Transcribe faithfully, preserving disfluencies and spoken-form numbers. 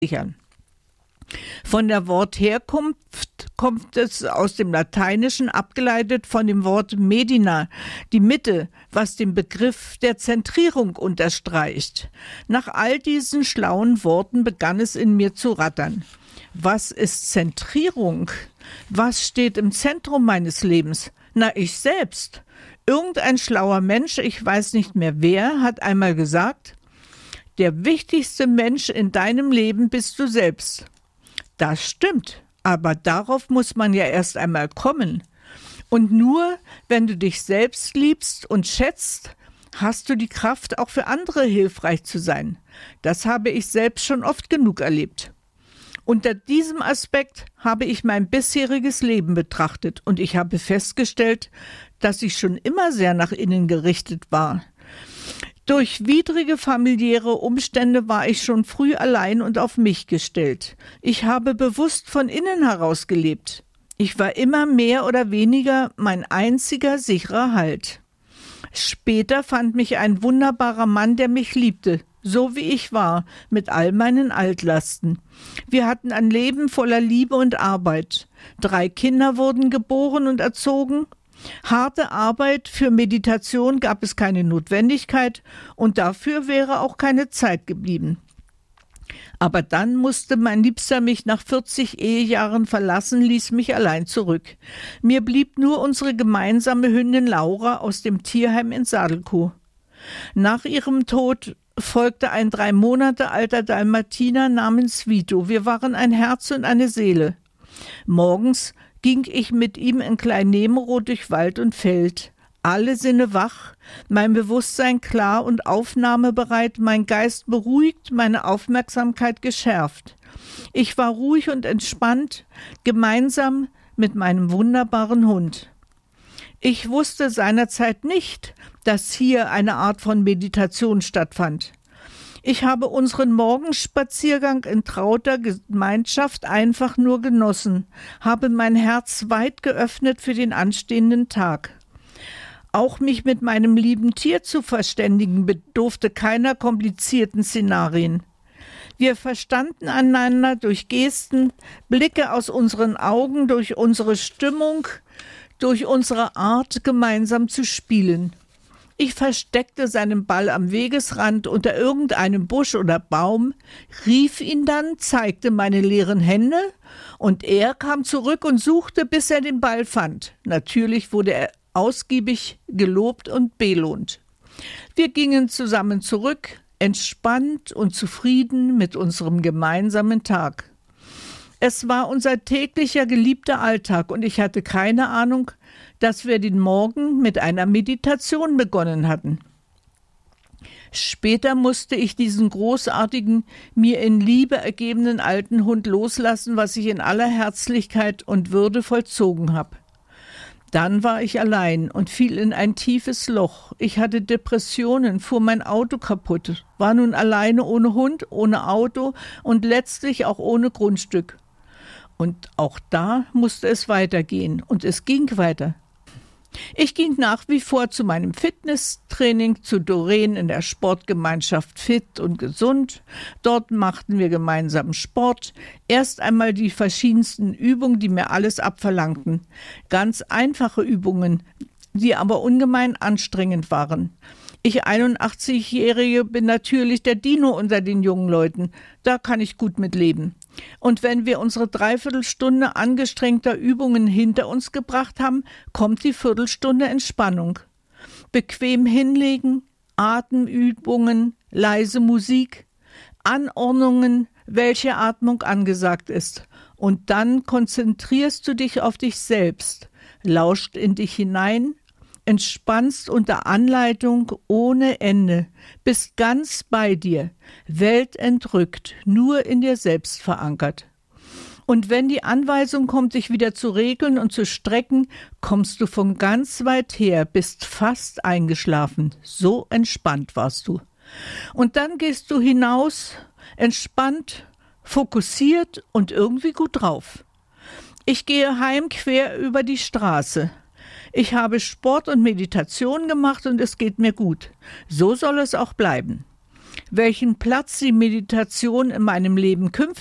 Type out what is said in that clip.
sichern. Von der Wortherkunft kommt es aus dem Lateinischen, abgeleitet von dem Wort Medina, die Mitte, was den Begriff der Zentrierung unterstreicht. Nach all diesen schlauen Worten begann es in mir zu rattern. Was ist Zentrierung? Was steht im Zentrum meines Lebens? Na, ich selbst. Irgendein schlauer Mensch, ich weiß nicht mehr wer, hat einmal gesagt, der wichtigste Mensch in deinem Leben bist du selbst. Das stimmt, aber darauf muss man ja erst einmal kommen. Und nur, wenn du dich selbst liebst und schätzt, hast du die Kraft, auch für andere hilfreich zu sein. Das habe ich selbst schon oft genug erlebt. Unter diesem Aspekt habe ich mein bisheriges Leben betrachtet und ich habe festgestellt, dass ich schon immer sehr nach innen gerichtet war. Durch widrige familiäre Umstände war ich schon früh allein und auf mich gestellt. Ich habe bewusst von innen heraus gelebt. Ich war immer mehr oder weniger mein einziger sicherer Halt. Später fand mich ein wunderbarer Mann, der mich liebte, so wie ich war, mit all meinen Altlasten. Wir hatten ein Leben voller Liebe und Arbeit. Drei Kinder wurden geboren und erzogen. Harte Arbeit, für Meditation gab es keine Notwendigkeit und dafür wäre auch keine Zeit geblieben. Aber dann musste mein Liebster mich nach vierzig Ehejahren verlassen, ließ mich allein zurück. Mir blieb nur unsere gemeinsame Hündin Laura aus dem Tierheim in Sadelkow. Nach ihrem Tod folgte ein drei Monate alter Dalmatiner namens Vito. Wir waren ein Herz und eine Seele. Morgens ging ich mit ihm in Klein-Nemerow durch Wald und Feld. Alle Sinne wach, mein Bewusstsein klar und aufnahmebereit, mein Geist beruhigt, meine Aufmerksamkeit geschärft. Ich war ruhig und entspannt, gemeinsam mit meinem wunderbaren Hund. Ich wusste seinerzeit nicht, dass hier eine Art von Meditation stattfand. Ich habe unseren Morgenspaziergang in trauter Gemeinschaft einfach nur genossen, habe mein Herz weit geöffnet für den anstehenden Tag. Auch mich mit meinem lieben Tier zu verständigen, bedurfte keiner komplizierten Szenarien. Wir verstanden einander durch Gesten, Blicke aus unseren Augen, durch unsere Stimmung, durch unsere Art, gemeinsam zu spielen. Ich versteckte seinen Ball am Wegesrand unter irgendeinem Busch oder Baum, rief ihn dann, zeigte meine leeren Hände und er kam zurück und suchte, bis er den Ball fand. Natürlich wurde er ausgiebig gelobt und belohnt. Wir gingen zusammen zurück, entspannt und zufrieden mit unserem gemeinsamen Tag. Es war unser täglicher geliebter Alltag und ich hatte keine Ahnung, dass wir den Morgen mit einer Meditation begonnen hatten. Später musste ich diesen großartigen, mir in Liebe ergebenen alten Hund loslassen, was ich in aller Herzlichkeit und Würde vollzogen habe. Dann war ich allein und fiel in ein tiefes Loch. Ich hatte Depressionen, fuhr mein Auto kaputt, war nun alleine ohne Hund, ohne Auto und letztlich auch ohne Grundstück. Und auch da musste es weitergehen und es ging weiter. Ich ging nach wie vor zu meinem Fitnesstraining, zu Doreen in der Sportgemeinschaft Fit und Gesund. Dort machten wir gemeinsam Sport. Erst einmal die verschiedensten Übungen, die mir alles abverlangten. Ganz einfache Übungen, die aber ungemein anstrengend waren. Ich, einundachtzigjährige, bin natürlich der Dino unter den jungen Leuten. Da kann ich gut mit leben. Und wenn wir unsere Dreiviertelstunde angestrengter Übungen hinter uns gebracht haben, kommt die Viertelstunde Entspannung. Bequem hinlegen, Atemübungen, leise Musik, Anordnungen, welche Atmung angesagt ist. Und dann konzentrierst du dich auf dich selbst, lauscht in dich hinein, entspannst unter Anleitung ohne Ende, bist ganz bei dir, weltentrückt, nur in dir selbst verankert. Und wenn die Anweisung kommt, dich wieder zu regeln und zu strecken, kommst du von ganz weit her, bist fast eingeschlafen. So entspannt warst du. Und dann gehst du hinaus, entspannt, fokussiert und irgendwie gut drauf. Ich gehe heim quer über die Straße. Ich habe Sport und Meditation gemacht und es geht mir gut. So soll es auch bleiben. welchen Platz die Meditation in meinem Leben künftig